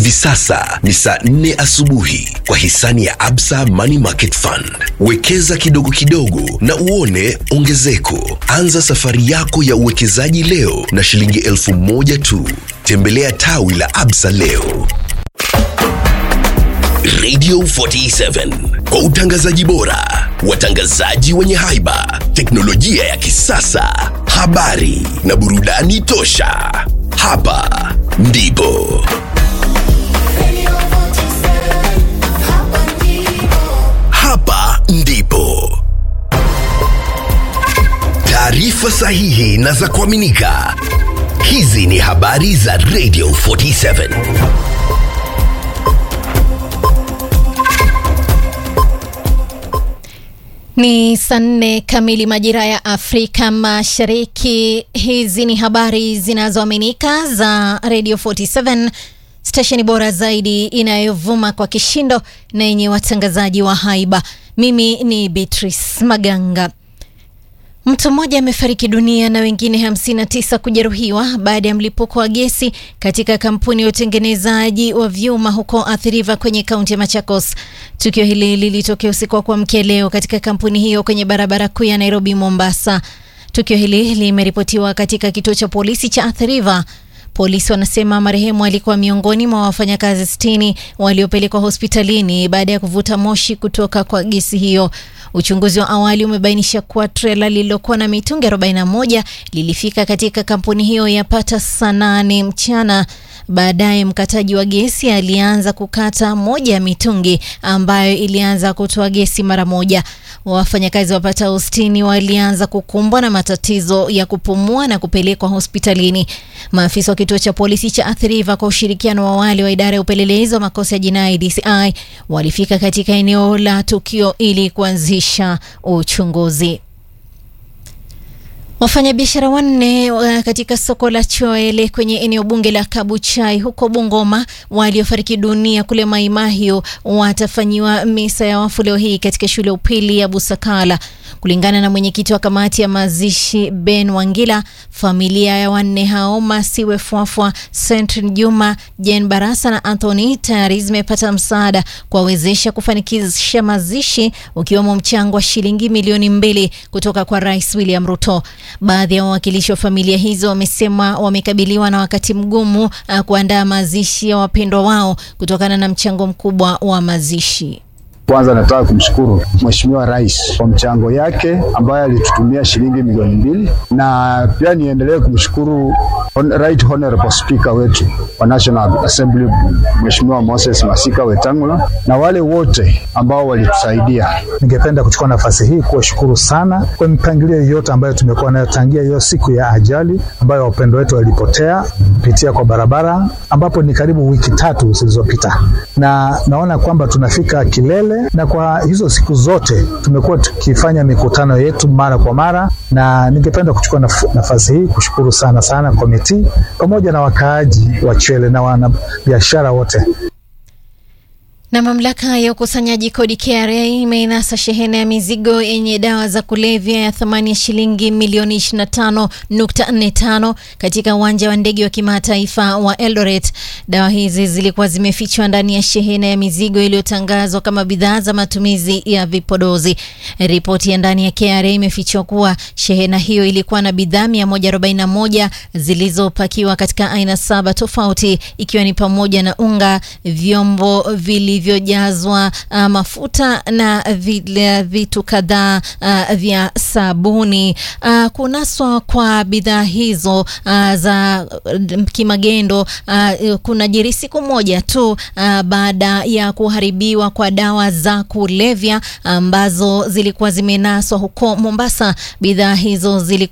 Hivi sasa ni saa 4 asubuhi kwa hisani ya Absa Money Market Fund. Wekeza kidogo kidogo na uone ongezeko. Anza safari yako ya uwekezaji leo na shilingi 1,000 tu. Tembelea tawi la Absa leo. Radio 47 kwa utangazaji bora, watangazaji wenye haiba, teknolojia ya kisasa, habari na burudani tosha. Hapa ndipo taarifa sahihi na za kuaminika. Hizi ni habari za Radio 47. Ni saa 4 kamili majira ya Afrika Mashariki. Hizi ni habari zinazoaminika za Radio 47, stesheni bora zaidi inayovuma kwa kishindo na yenye watangazaji wa haiba. Mimi ni Beatrice Maganga. Mtu mmoja amefariki dunia na wengine 59 kujeruhiwa baada ya mlipuko wa gesi katika kampuni ya utengenezaji wa vyuma huko Athi River kwenye kaunti ya Machakos. Tukio hili lilitokea usiku wa kuamkia leo katika kampuni hiyo kwenye barabara kuu ya Nairobi Mombasa. Tukio hili limeripotiwa katika kituo cha polisi cha Athi River. Polisi wanasema marehemu alikuwa miongoni mwa wafanyakazi 60 waliopelekwa hospitalini baada ya kuvuta moshi kutoka kwa gesi hiyo. Uchunguzi wa awali umebainisha kuwa trela lililokuwa na mitungi 41 lilifika katika kampuni hiyo yapata saa 8 mchana. Baadaye mkataji wa gesi alianza kukata moja ya mitungi ambayo ilianza kutoa gesi mara moja. Wafanyakazi wapata 60 walianza kukumbwa na matatizo ya kupumua na kupelekwa hospitalini. Maafisa wa kituo cha polisi cha Athi River kwa ushirikiano wa wale wa idara ya upelelezi wa makosa ya jinai DCI walifika katika eneo la tukio ili kuanzisha uchunguzi. Wafanyabiashara 4 katika soko la Choele kwenye eneo bunge la Kabuchai huko Bungoma waliofariki dunia kule Mai Mahiu watafanyiwa misa ya wafu leo hii katika shule ya upili ya Busakala. Kulingana na mwenyekiti wa kamati ya mazishi Ben Wangila, familia ya 4 hao Masiwe Fuafua, Saint Juma, Jen Barasa na Anthony tayari zimepata msaada kuwawezesha kufanikisha mazishi, ukiwemo mchango wa shilingi milioni 2 kutoka kwa Rais William Ruto. Baadhi ya wawakilishi wa familia hizo wamesema wamekabiliwa na wakati mgumu kuandaa mazishi ya wapendwa wao kutokana na mchango mkubwa wa mazishi. Kwanza nataka kumshukuru Mheshimiwa Rais kwa mchango yake ambaye alitutumia shilingi milioni 2, na pia niendelee kumshukuru Right Honorable Speaker wetu wa National Assembly Mheshimiwa Moses Masika Wetangula na wale wote ambao walitusaidia. Ningependa kuchukua nafasi hii kuwashukuru sana kwa mpangilio yote ambayo tumekuwa nayo tangia hiyo siku ya ajali ambayo wapendwa wetu walipotea kupitia kwa barabara, ambapo ni karibu wiki 3 zilizopita, na naona kwamba tunafika kilele. Na kwa hizo siku zote tumekuwa tukifanya mikutano yetu mara kwa mara, na ningependa kuchukua nafasi hii kushukuru sana komiti pamoja na wakaaji wa Choele na wanabiashara wote. Na mamlaka ya ukusanyaji kodi KRA imeinasa shehena ya mizigo yenye dawa za kulevya ya thamani ya shilingi milioni 25.45 katika uwanja wa ndege wa kimataifa wa Eldoret. Dawa hizi zilikuwa zimefichwa ndani ya shehena ya mizigo iliyotangazwa kama bidhaa za matumizi ya vipodozi. Ripoti ya ndani ya KRA imefichua kuwa shehena hiyo ilikuwa na bidhaa 141 zilizopakiwa katika aina 7 tofauti, ikiwa ni pamoja na unga, vyombo vilivyojazwa mafuta na vitu kadhaa vya sabuni. Kunaswa kwa bidhaa hizo za kimagendo kuna jiri siku moja tu baada ya kuharibiwa kwa dawa za kulevya ambazo zilikuwa zimenaswa huko Mombasa. Bidhaa hizo